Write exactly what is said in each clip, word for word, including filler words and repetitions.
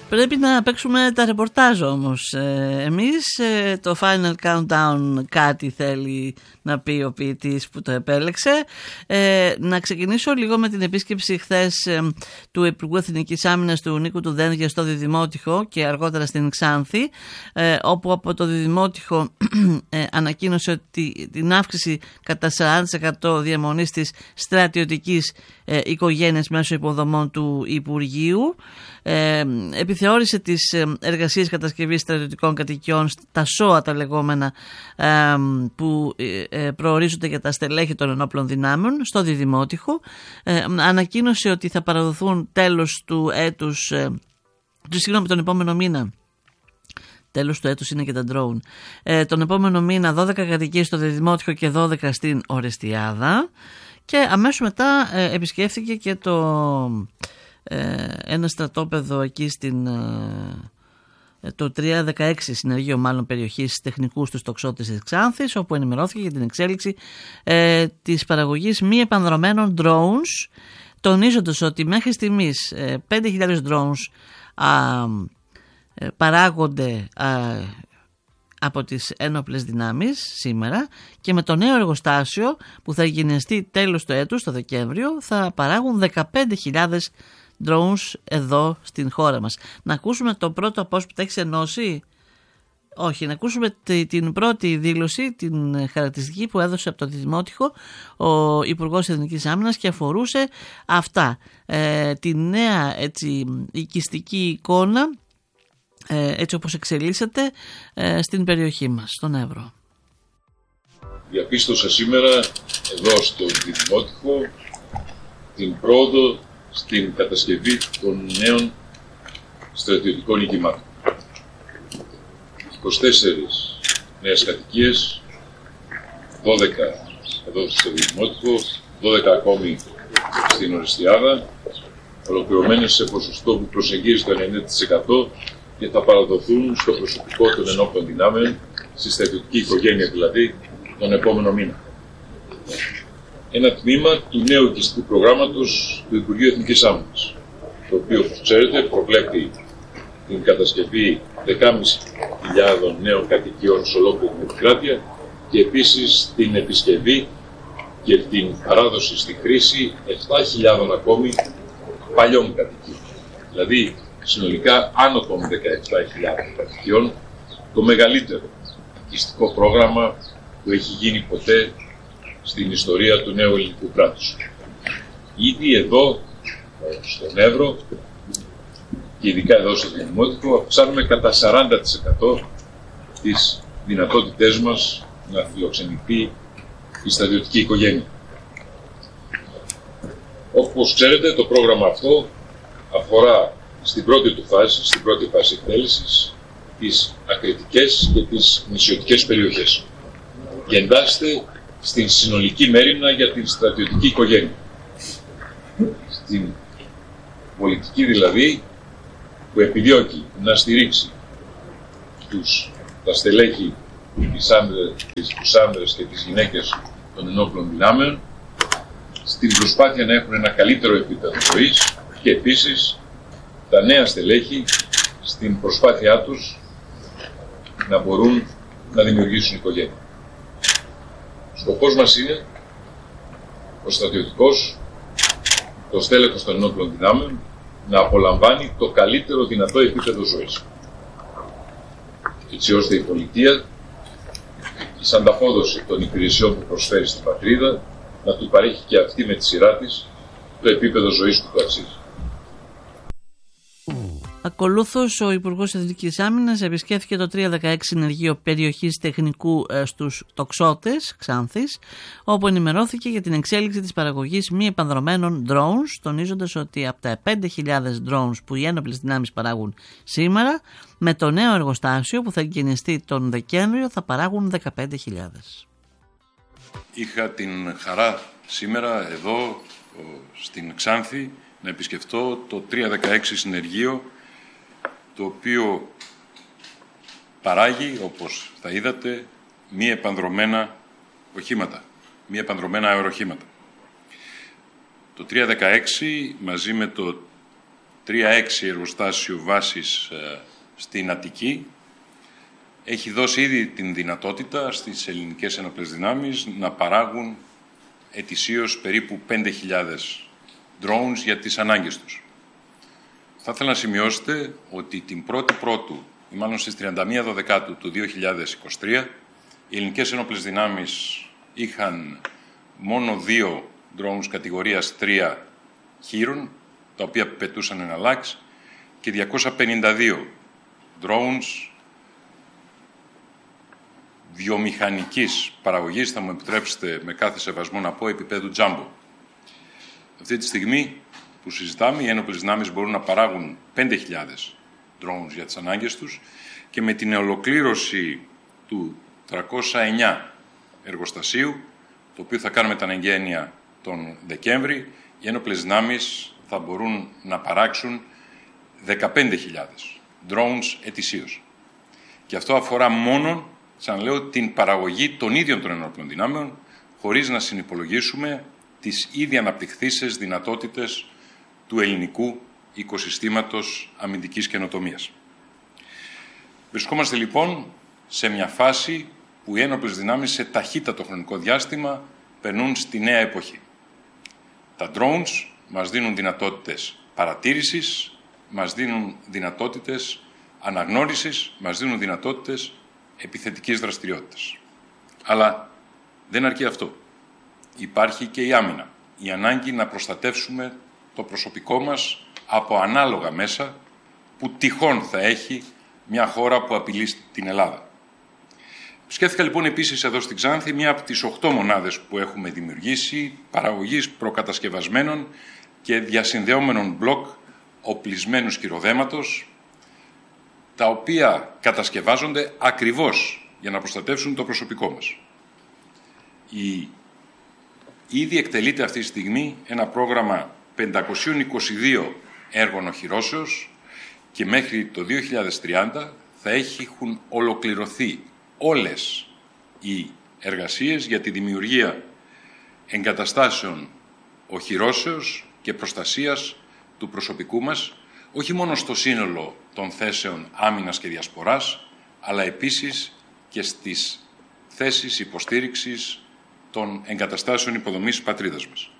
Πρέπει να παίξουμε τα ρεπορτάζ όμως. Ε, εμείς ε, το Final Countdown κάτι θέλει να πει ο ποιητής που το επέλεξε. Ε, να ξεκινήσω λίγο με την επίσκεψη χθες ε, του Υπουργού Εθνικής Άμυνας του Νίκου του Δένδια στο Διδημότυχο και αργότερα στην Ξάνθη, ε, όπου από το Διδημότυχο ε, ανακοίνωσε ότι την αύξηση κατά σαράντα τοις εκατό διαμονής της στρατιωτικής ε, οικογένειας μέσω υποδομών του Υπουργείου. Ε, επιθεώρησε τις εργασίες κατασκευής στρατιωτικών κατοικιών, τα ΣΟΑ τα λεγόμενα, ε, που ε, προορίζονται για τα στελέχη των ενόπλων δυνάμεων στο Διδημότυχο. Ε, ανακοίνωσε ότι θα παραδοθούν τέλος του έτους, ε, συγγνώμη, τον επόμενο μήνα. Τέλος του έτους είναι και τα drone. Ε, τον επόμενο μήνα δώδεκα κατοικίες στο Διδημότυχο και δώδεκα στην Ορεστιάδα. Και αμέσως μετά ε, επισκέφθηκε και το, ε, ένα στρατόπεδο εκεί στην, ε, το τριακόσια δεκαέξι συνεργείο μάλλον περιοχής τεχνικού στους τοξότες της Ξάνθης, όπου ενημερώθηκε για την εξέλιξη ε, της παραγωγής μη επανδρομένων drones, τονίζοντας ότι μέχρι στιγμής ε, πέντε χιλιάδες drones α, ε, παράγονται α, από τις ένοπλες δυνάμεις σήμερα, και με το νέο εργοστάσιο που θα γενιαστεί τέλος του έτους, το Δεκέμβριο, θα παράγουν δεκαπέντε χιλιάδες drones εδώ στην χώρα μας. Να ακούσουμε το πρώτο απόσπασμα, έχεις ενώσει? Όχι, να ακούσουμε την πρώτη δήλωση, την χαρακτηριστική που έδωσε από το Διδημότυχο ο Υπουργός Εθνικής Άμυνας, και αφορούσε αυτά, ε, τη νέα έτσι οικιστική εικόνα, έτσι όπως εξελίσσεται στην περιοχή μας, στον Εύρο. Διαπίστωσα σήμερα εδώ στο Διδημότυχο την πρόοδο στην κατασκευή των νέων στρατιωτικών οικημάτων. είκοσι τέσσερις νέες κατοικίες, δώδεκα εδώ στο Διδημότυχο, δώδεκα ακόμη στην Ορεστιάδα, ολοκληρωμένες σε ποσοστό που προσεγγίζει το ενενήντα τοις εκατό και θα παραδοθούν στο προσωπικό των ενόπλων δυνάμεων, στη στρατιωτική οικογένεια δηλαδή, τον επόμενο μήνα. Ένα τμήμα του νέου οικιστικού προγράμματος του Υπουργείου Εθνικής Άμυνας, το οποίο, όπως ξέρετε, προβλέπει την κατασκευή δεκάμισι χιλιάδων νέων κατοικιών σε ολόκληρη την επικράτεια και επίσης την επισκευή και την παράδοση στη χρήση επτά χιλιάδων ακόμη παλιών κατοικιών. Δηλαδή, συνολικά άνω των δεκαεπτά χιλιάδων κατοικιών, το μεγαλύτερο οικιστικό πρόγραμμα που έχει γίνει ποτέ στην ιστορία του νέου ελληνικού κράτους. Ήδη εδώ, στον Εύρο, και ειδικά εδώ στο Διδημότυχο, αυξάνουμε κατά σαράντα τοις εκατό τις δυνατότητές μας να φιλοξενηθεί η στρατιωτική οικογένεια. Όπως ξέρετε, το πρόγραμμα αυτό αφορά στην πρώτη του φάση, στην πρώτη φάση εκτέλεσης, τις ακριτικές και τις νησιωτικές περιοχές και εντάσσεται στην συνολική μέριμνα για την στρατιωτική οικογένεια. Στην πολιτική δηλαδή που επιδιώκει να στηρίξει τους, τα στελέχη, τις άντρες, τους άντρες και τις γυναίκες των ενόπλων δυνάμεων, στην προσπάθεια να έχουν ένα καλύτερο επίπεδο ζωής, και επίσης τα νέα στελέχη στην προσπάθειά τους να μπορούν να δημιουργήσουν οικογένεια. Σκοπός μας είναι ο στρατιωτικός, το στέλεχος των ενόπλων δυνάμεων, να απολαμβάνει το καλύτερο δυνατό επίπεδο ζωής. Έτσι ώστε η πολιτεία, εις ανταπόδοση των υπηρεσιών που προσφέρει στην πατρίδα, να του παρέχει και αυτή με τη σειρά της το επίπεδο ζωής που του αξίζει. Ακολούθως, ο Υπουργός Εθνικής Άμυνας επισκέφθηκε το τριακόσια δεκαέξι συνεργείο περιοχής τεχνικού ε, στους τοξότες Ξάνθης, όπου ενημερώθηκε για την εξέλιξη της παραγωγής μη επανδρομένων drones, τονίζοντας ότι από τα πέντε χιλιάδες drones που οι ένοπλες δυνάμεις παράγουν σήμερα, με το νέο εργοστάσιο που θα εγκαινιστεί τον Δεκέμβριο θα παράγουν δεκαπέντε χιλιάδες. Είχα την χαρά σήμερα εδώ στην Ξάνθη να επισκεφτώ το τριακόσια δεκαέξι συνεργείο, το οποίο παράγει, όπως θα είδατε, μη επανδρομένα οχήματα, μη επανδρομένα αεροχήματα. Το τριακόσια δεκαέξι μαζί με το τρία έξι εργοστάσιο βάσης ε, στην Αττική έχει δώσει ήδη την δυνατότητα στις ελληνικές ενόπλες δυνάμεις να παράγουν ετησίως περίπου πέντε χιλιάδες drones για τις ανάγκες τους. Θα ήθελα να σημειώσετε ότι την πρώτη Πρώτου, ή μάλλον στις τριάντα μία Δεκάτου του δύο χιλιάδες είκοσι τρία, οι ελληνικές ενόπλες δυνάμεις είχαν μόνο δύο drones κατηγορίας τρία χείρων, τα οποία πετούσαν εναλλάξ, και διακόσια πενήντα δύο drones βιομηχανικής παραγωγής, θα μου επιτρέψετε με κάθε σεβασμό να πω, επίπεδου Jumbo. Αυτή τη στιγμή που συζητάμε, οι ένοπλες δυνάμεις μπορούν να παράγουν πέντε χιλιάδες drones για τις ανάγκες τους και με την ολοκλήρωση του τριακόσια εννέα εργοστασίου, το οποίο θα κάνουμε τα ανεγγένεια τον Δεκέμβρη, οι ένοπλες δυνάμεις θα μπορούν να παράξουν δεκαπέντε χιλιάδες drones ετησίως. Και αυτό αφορά μόνο, σαν λέω, την παραγωγή των ίδιων των ενόπλων δυνάμεων, χωρίς να συνυπολογίσουμε τις ήδη αναπτυχθήσεις δυνατότητες του ελληνικού οικοσυστήματος αμυντικής καινοτομίας. Βρισκόμαστε λοιπόν σε μια φάση που οι ένοπλες δυνάμεις σε ταχύτατο χρονικό διάστημα περνούν στη νέα εποχή. Τα drones μας δίνουν δυνατότητες παρατήρησης, μας δίνουν δυνατότητες αναγνώρισης, μας δίνουν δυνατότητες επιθετικής δραστηριότητας. Αλλά δεν αρκεί αυτό. Υπάρχει και η άμυνα. Η ανάγκη να προστατεύσουμε το προσωπικό μας από ανάλογα μέσα που τυχόν θα έχει μια χώρα που απειλεί την Ελλάδα. Σκέφτηκα λοιπόν επίσης εδώ στην Ξάνθη μία από τις οχτώ μονάδες που έχουμε δημιουργήσει παραγωγής προκατασκευασμένων και διασυνδεόμενων μπλοκ οπλισμένου σκυροδέματος, τα οποία κατασκευάζονται ακριβώς για να προστατεύσουν το προσωπικό μας. Η... Ήδη εκτελείται αυτή τη στιγμή ένα πρόγραμμα πεντακόσια είκοσι δύο έργων οχυρώσεως και μέχρι το δύο χιλιάδες τριάντα θα έχουν ολοκληρωθεί όλες οι εργασίες για τη δημιουργία εγκαταστάσεων οχυρώσεως και προστασίας του προσωπικού μας, όχι μόνο στο σύνολο των θέσεων άμυνας και διασποράς, αλλά επίσης και στις θέσεις υποστήριξης των εγκαταστάσεων υποδομής της πατρίδας μας.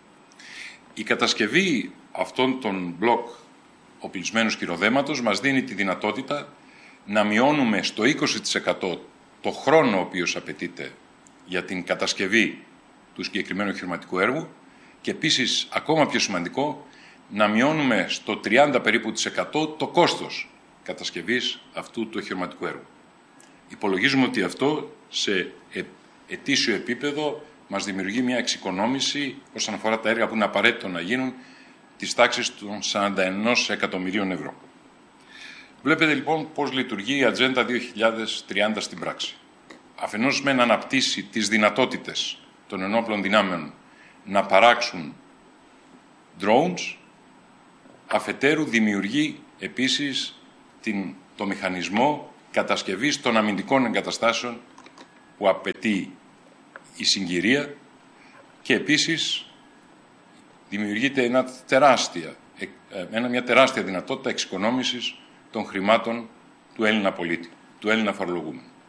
Η κατασκευή αυτών των μπλοκ οπλισμένου σκυροδέματος μας δίνει τη δυνατότητα να μειώνουμε στο είκοσι τοις εκατό το χρόνο ο οποίος απαιτείται για την κατασκευή του συγκεκριμένου οχηματικού έργου και επίσης, ακόμα πιο σημαντικό, να μειώνουμε στο τριάντα περίπου τοις εκατό το κόστος κατασκευής αυτού του οχηματικού έργου. Υπολογίζουμε ότι αυτό σε ετήσιο επίπεδο μας δημιουργεί μια εξοικονόμηση όσον αφορά τα έργα που είναι απαραίτητο να γίνουν της τάξης των σαράντα ένα εκατομμυρίων ευρώ. Βλέπετε λοιπόν πώς λειτουργεί η Ατζέντα δύο χιλιάδες τριάντα στην πράξη. Αφενός μεν αναπτύσσει τις δυνατότητες των ενόπλων δυνάμεων να παράξουν drones, αφετέρου δημιουργεί επίσης την, το μηχανισμό κατασκευής των αμυντικών εγκαταστάσεων που απαιτεί η συγκυρία και επίσης δημιουργείται ένα τεράστια, ένα, μια τεράστια δυνατότητα εξοικονόμησης των χρημάτων του Έλληνα πολίτη, του Έλληνα φορολογούμενου.